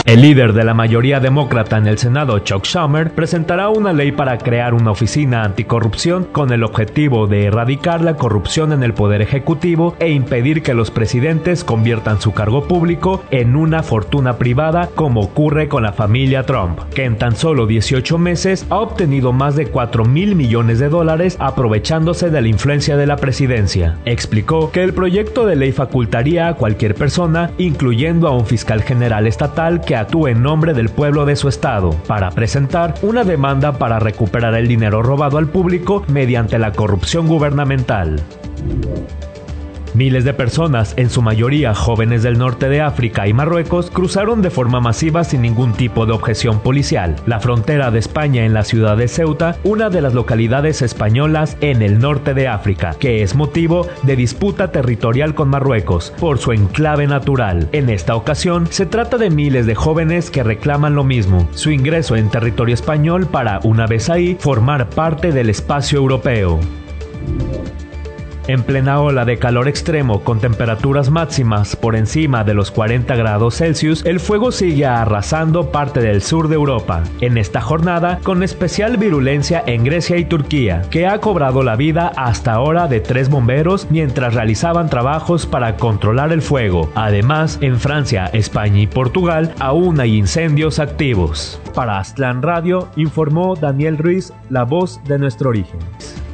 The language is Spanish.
El líder de la mayoría demócrata en el Senado, Chuck Schumer, presentará una ley para crear una oficina anticorrupción con el objetivo de erradicar la corrupción en el poder ejecutivo e impedir que los presidentes conviertan su cargo público en una fortuna privada, como ocurre con la familia Trump, que en tan solo 18 meses ha obtenido más de $4,000 millones aprovechándose de la influencia de la presidencia. Explicó que el proyecto de ley facultaría a cualquier persona, incluyendo a un fiscal general estatal, que actúe en nombre del pueblo de su estado, para presentar una demanda para recuperar el dinero robado al público mediante la corrupción gubernamental. Miles de personas, en su mayoría jóvenes del norte de África y Marruecos, cruzaron de forma masiva sin ningún tipo de objeción policial la frontera de España en la ciudad de Ceuta, una de las localidades españolas en el norte de África, que es motivo de disputa territorial con Marruecos por su enclave natural. En esta ocasión, se trata de miles de jóvenes que reclaman lo mismo: su ingreso en territorio español para, una vez ahí, formar parte del espacio europeo. En plena ola de calor extremo, con temperaturas máximas por encima de los 40 grados Celsius, el fuego sigue arrasando parte del sur de Europa. En esta jornada, con especial virulencia en Grecia y Turquía, que ha cobrado la vida hasta ahora de 3 bomberos mientras realizaban trabajos para controlar el fuego. Además, en Francia, España y Portugal aún hay incendios activos. Para Aztlán Radio, informó Daniel Ruiz, la voz de nuestro origen.